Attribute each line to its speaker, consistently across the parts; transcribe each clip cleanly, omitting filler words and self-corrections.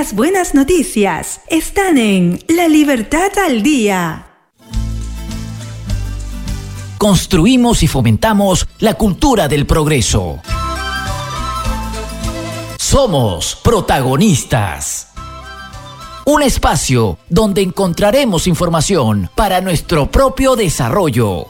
Speaker 1: Las buenas noticias están en La Libertad al Día.
Speaker 2: Construimos y fomentamos la cultura del progreso. Somos protagonistas. Un espacio donde encontraremos información para nuestro propio desarrollo.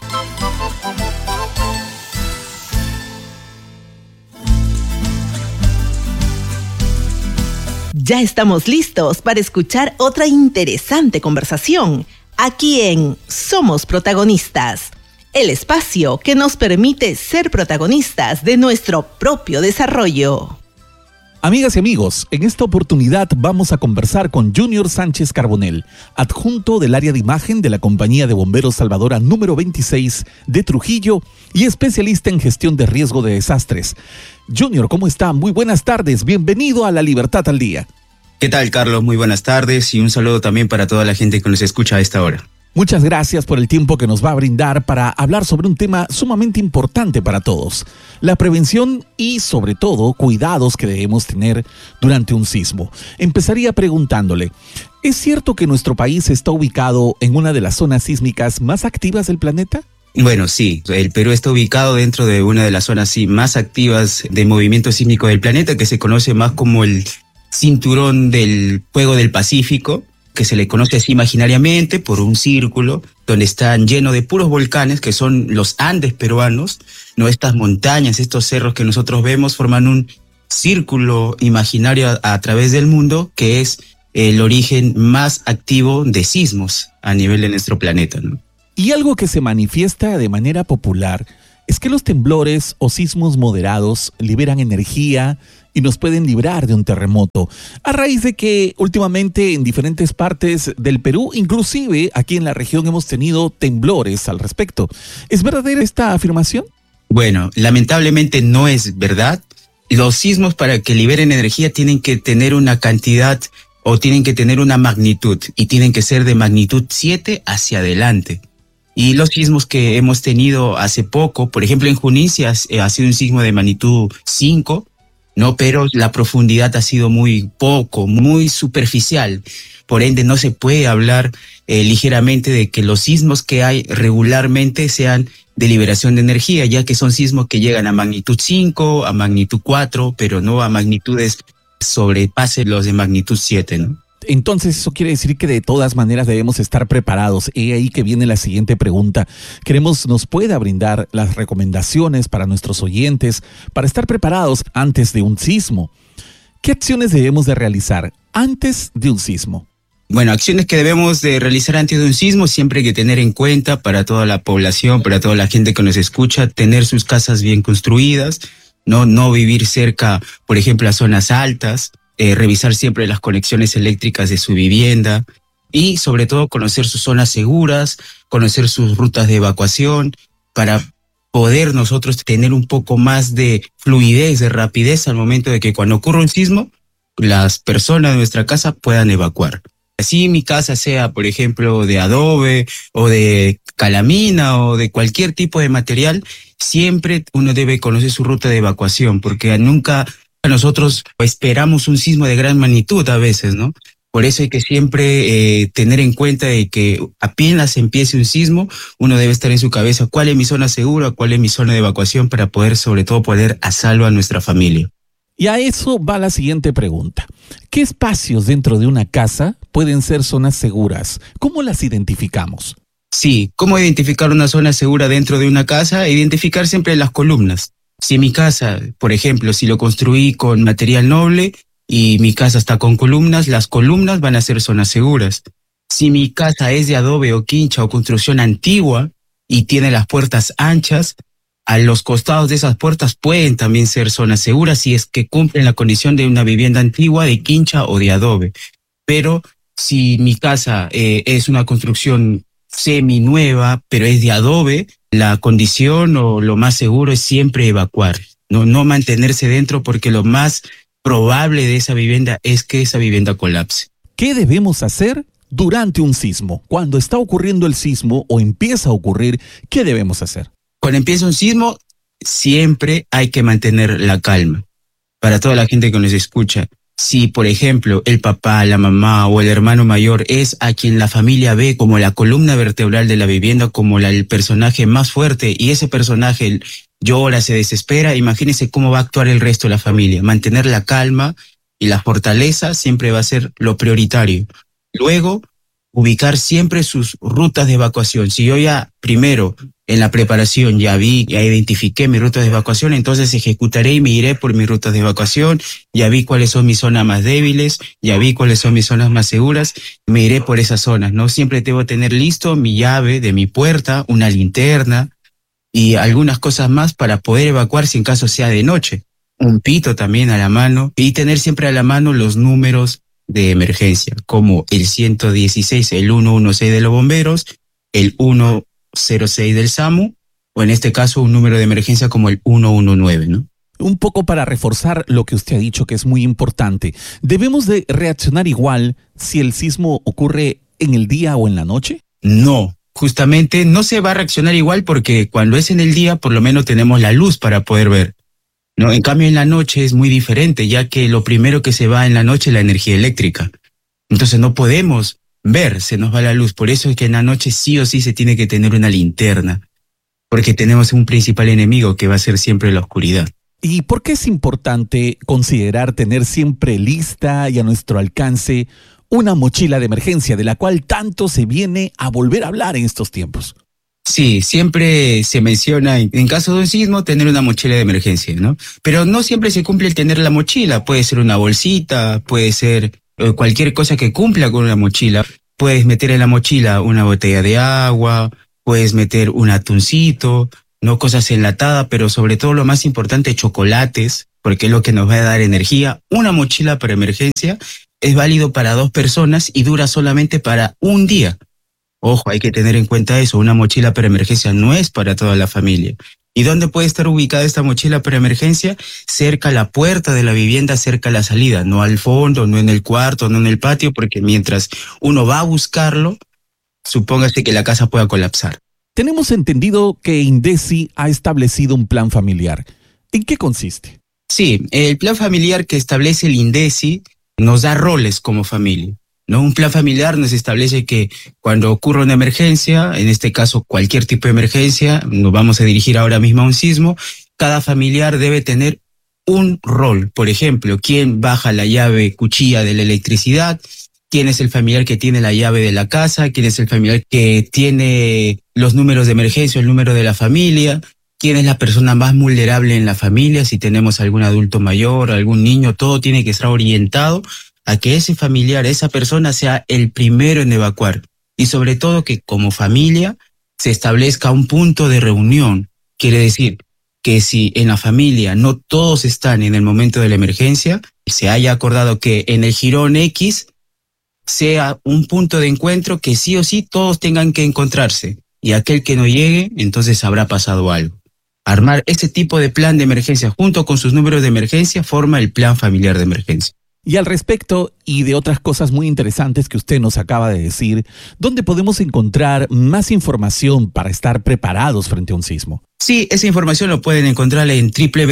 Speaker 3: Ya estamos listos para escuchar otra interesante conversación aquí en Somos Protagonistas, el espacio que nos permite ser protagonistas de nuestro propio desarrollo.
Speaker 4: Amigas y amigos, en esta oportunidad vamos a conversar con Junior Sánchez Carbonell, adjunto del área de imagen de la Compañía de Bomberos Salvadora número 26 de Trujillo y especialista en gestión de riesgo de desastres. Junior, ¿cómo está? Muy buenas tardes, bienvenido a La Libertad al Día.
Speaker 5: ¿Qué tal, Carlos? Muy buenas tardes y un saludo también para toda la gente que nos escucha a esta hora.
Speaker 4: Muchas gracias por el tiempo que nos va a brindar para hablar sobre un tema sumamente importante para todos, la prevención y, sobre todo, cuidados que debemos tener durante un sismo. Empezaría preguntándole, ¿es cierto que nuestro país está ubicado en una de las zonas sísmicas más activas del planeta?
Speaker 5: Bueno, sí, el Perú está ubicado dentro de una de las zonas más activas de movimiento sísmico del planeta, que se conoce más como el cinturón del fuego del Pacífico, que se le conoce así imaginariamente por un círculo donde están llenos de puros volcanes, que son los Andes peruanos, ¿no? Estas montañas, estos cerros que nosotros vemos forman un círculo imaginario a través del mundo, que es el origen más activo de sismos a nivel de nuestro planeta, ¿no?
Speaker 4: Y algo que se manifiesta de manera popular es que los temblores o sismos moderados liberan energía y nos pueden librar de un terremoto, a raíz de que últimamente en diferentes partes del Perú, inclusive aquí en la región, hemos tenido temblores al respecto. ¿Es verdadera esta afirmación?
Speaker 5: Bueno, lamentablemente no es verdad. Los sismos, para que liberen energía, tienen que tener una cantidad o tienen que tener una magnitud, y tienen que ser de magnitud 7 hacia adelante. Y los sismos que hemos tenido hace poco, por ejemplo en Junín ha sido un sismo de magnitud 5, ¿no? Pero la profundidad ha sido muy poco, muy superficial. Por ende, no se puede hablar ligeramente de que los sismos que hay regularmente sean de liberación de energía, ya que son sismos que llegan a magnitud 5, a magnitud 4, pero no a magnitudes sobrepasen los de magnitud 7, ¿no?
Speaker 4: Entonces eso quiere decir que de todas maneras debemos estar preparados. Y ahí que viene la siguiente pregunta. ¿Nos pueda brindar las recomendaciones para nuestros oyentes para estar preparados antes de un sismo? ¿Qué acciones debemos de realizar antes de un sismo?
Speaker 5: Bueno, acciones que debemos de realizar antes de un sismo, siempre hay que tener en cuenta para toda la población, para toda la gente que nos escucha, tener sus casas bien construidas, no vivir cerca, por ejemplo, a zonas altas. Revisar siempre las conexiones eléctricas de su vivienda y sobre todo conocer sus zonas seguras, conocer sus rutas de evacuación para poder nosotros tener un poco más de fluidez, de rapidez al momento de que cuando ocurra un sismo, las personas de nuestra casa puedan evacuar. Así mi casa sea, por ejemplo, de adobe o de calamina o de cualquier tipo de material, siempre uno debe conocer su ruta de evacuación, porque nunca nosotros esperamos un sismo de gran magnitud a veces, ¿no? Por eso hay que siempre tener en cuenta de que apenas empiece un sismo, uno debe estar en su cabeza cuál es mi zona segura, cuál es mi zona de evacuación para poder, sobre todo, poner a salvo a nuestra familia.
Speaker 4: Y a eso va la siguiente pregunta. ¿Qué espacios dentro de una casa pueden ser zonas seguras? ¿Cómo las identificamos?
Speaker 5: Sí, ¿cómo identificar una zona segura dentro de una casa? Identificar siempre las columnas. Si mi casa, por ejemplo, si lo construí con material noble y mi casa está con columnas, las columnas van a ser zonas seguras. Si mi casa es de adobe o quincha o construcción antigua y tiene las puertas anchas, a los costados de esas puertas pueden también ser zonas seguras si es que cumplen la condición de una vivienda antigua, de quincha o de adobe. Pero si mi casa es una construcción semi-nueva, pero es de adobe, la condición o lo más seguro es siempre evacuar, no mantenerse dentro, porque lo más probable de esa vivienda es que esa vivienda colapse.
Speaker 4: ¿Qué debemos hacer durante un sismo? Cuando está ocurriendo el sismo o empieza a ocurrir, ¿qué debemos hacer?
Speaker 5: Cuando empieza un sismo, siempre hay que mantener la calma. Para toda la gente que nos escucha, Si, por ejemplo, el papá, la mamá o el hermano mayor es a quien la familia ve como la columna vertebral de la vivienda, como el personaje más fuerte, y ese personaje llora, se desespera, imagínense cómo va a actuar el resto de la familia. Mantener la calma y la fortaleza siempre va a ser lo prioritario. Luego, ubicar siempre sus rutas de evacuación. Si yo ya primero en la preparación ya identifiqué mis rutas de evacuación, entonces ejecutaré y me iré por mis rutas de evacuación, ya vi cuáles son mis zonas más débiles, ya vi cuáles son mis zonas más seguras, me iré por esas zonas, ¿no? Siempre debo tener listo mi llave de mi puerta, una linterna y algunas cosas más para poder evacuar si en caso sea de noche. Un pito también a la mano y tener siempre a la mano los números de emergencia, como el 116, el 116 de los bomberos, el 106 del SAMU, o en este caso un número de emergencia como el 119, ¿no?
Speaker 4: Un poco para reforzar lo que usted ha dicho, que es muy importante. ¿Debemos de reaccionar igual si el sismo ocurre en el día o en la noche?
Speaker 5: No, justamente no se va a reaccionar igual porque cuando es en el día por lo menos tenemos la luz para poder ver, ¿no? En cambio en la noche es muy diferente, ya que lo primero que se va en la noche es la energía eléctrica. Entonces no podemos ver, se nos va la luz. Por eso es que en la noche sí o sí se tiene que tener una linterna, porque tenemos un principal enemigo que va a ser siempre la oscuridad.
Speaker 4: ¿Y por qué es importante considerar tener siempre lista y a nuestro alcance una mochila de emergencia, de la cual tanto se viene a volver a hablar en estos tiempos?
Speaker 5: Sí, siempre se menciona en caso de un sismo tener una mochila de emergencia, ¿no? Pero no siempre se cumple el tener la mochila. Puede ser una bolsita, puede ser cualquier cosa que cumpla con una mochila. Puedes meter en la mochila una botella de agua, puedes meter un atuncito, no cosas enlatadas, pero sobre todo lo más importante, chocolates, porque es lo que nos va a dar energía. Una mochila para emergencia es válido para 2 personas y dura solamente para un día. Ojo, hay que tener en cuenta eso, una mochila para emergencia no es para toda la familia. ¿Y dónde puede estar ubicada esta mochila para emergencia? Cerca a la puerta de la vivienda, cerca a la salida, no al fondo, no en el cuarto, no en el patio, porque mientras uno va a buscarlo, supóngase que la casa pueda colapsar.
Speaker 4: Tenemos entendido que INDECI ha establecido un plan familiar. ¿En qué consiste?
Speaker 5: Sí, el plan familiar que establece el INDECI nos da roles como familia, ¿no? Un plan familiar nos establece que cuando ocurre una emergencia, en este caso cualquier tipo de emergencia, nos vamos a dirigir ahora mismo a un sismo, cada familiar debe tener un rol. Por ejemplo, quién baja la llave cuchilla de la electricidad, quién es el familiar que tiene la llave de la casa, quién es el familiar que tiene los números de emergencia, el número de la familia, quién es la persona más vulnerable en la familia, si tenemos algún adulto mayor, algún niño, todo tiene que estar orientado a que ese familiar, esa persona sea el primero en evacuar. Y sobre todo que como familia se establezca un punto de reunión. Quiere decir que si en la familia no todos están en el momento de la emergencia, se haya acordado que en el jirón X sea un punto de encuentro que sí o sí todos tengan que encontrarse. Y aquel que no llegue, entonces habrá pasado algo. Armar ese tipo de plan de emergencia junto con sus números de emergencia forma el plan familiar de emergencia.
Speaker 4: Y al respecto, y de otras cosas muy interesantes que usted nos acaba de decir, ¿dónde podemos encontrar más información para estar preparados frente a un sismo?
Speaker 5: Sí, esa información lo pueden encontrar en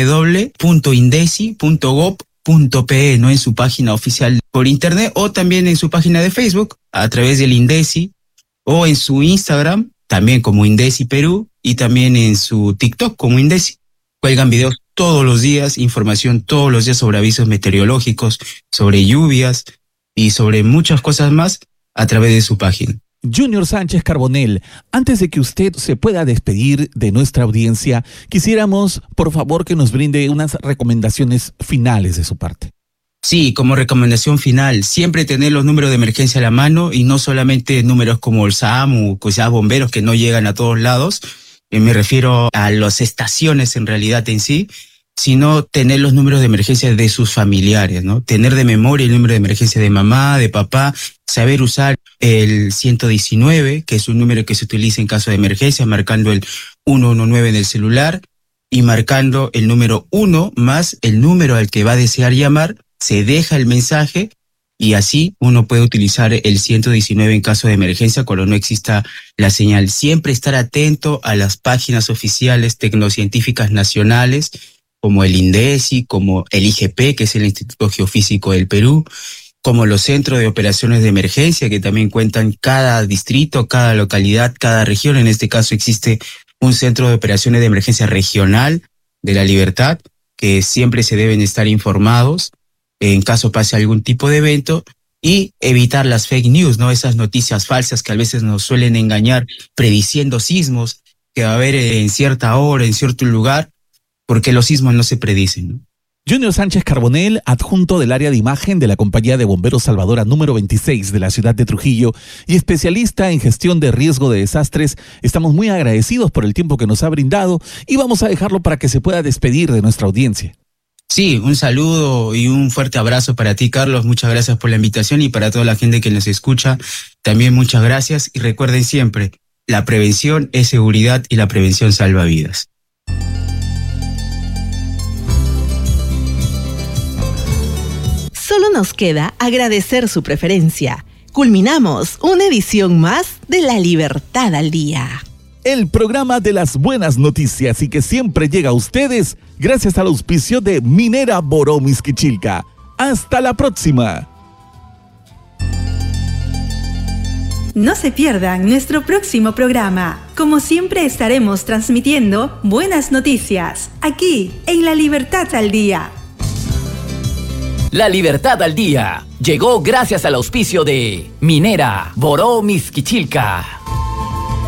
Speaker 5: www.indeci.gov.pe, ¿no? En su página oficial por internet o también en su página de Facebook a través del INDECI o en su Instagram también como INDECI Perú y también en su TikTok como INDECI. Cuelgan videos todos los días, información todos los días sobre avisos meteorológicos, sobre lluvias y sobre muchas cosas más a través de su página.
Speaker 4: Junior Sánchez Carbonell, antes de que usted se pueda despedir de nuestra audiencia, quisiéramos, por favor, que nos brinde unas recomendaciones finales de su parte.
Speaker 5: Sí, como recomendación final, siempre tener los números de emergencia a la mano y no solamente números como el SAMU, o sea, bomberos que no llegan a todos lados. Me refiero a las estaciones en realidad en sí, sino tener los números de emergencia de sus familiares, ¿no? Tener de memoria el número de emergencia de mamá, de papá, saber usar el 119, que es un número que se utiliza en caso de emergencia, marcando el 119 en el celular y marcando el número 1 más el número al que va a desear llamar, se deja el mensaje y así uno puede utilizar el 119 en caso de emergencia cuando no exista la señal. Siempre estar atento a las páginas oficiales tecnocientíficas nacionales como el INDECI, como el IGP, que es el Instituto Geofísico del Perú, como los centros de operaciones de emergencia, que también cuentan cada distrito, cada localidad, cada región. En este caso existe un centro de operaciones de emergencia regional de La Libertad, que siempre se deben estar informados en caso pase algún tipo de evento, y evitar las fake news, ¿no? Esas noticias falsas que a veces nos suelen engañar prediciendo sismos que va a haber en cierta hora, en cierto lugar, porque los sismos no se predicen, ¿no?
Speaker 4: Junior Sánchez Carbonell, adjunto del área de imagen de la Compañía de Bomberos Salvadora número 26 de la ciudad de Trujillo y especialista en gestión de riesgo de desastres, estamos muy agradecidos por el tiempo que nos ha brindado y vamos a dejarlo para que se pueda despedir de nuestra audiencia.
Speaker 5: Sí, un saludo y un fuerte abrazo para ti, Carlos. Muchas gracias por la invitación y para toda la gente que nos escucha, también muchas gracias. Y recuerden siempre, la prevención es seguridad y la prevención salva vidas.
Speaker 3: Solo nos queda agradecer su preferencia. Culminamos una edición más de La Libertad al Día.
Speaker 4: El programa de las buenas noticias y que siempre llega a ustedes gracias al auspicio de Minera Boró Mixquichilca. ¡Hasta la próxima!
Speaker 1: No se pierdan nuestro próximo programa. Como siempre estaremos transmitiendo buenas noticias aquí en La Libertad al Día.
Speaker 2: La Libertad al Día llegó gracias al auspicio de Minera Boró Mixquichilca.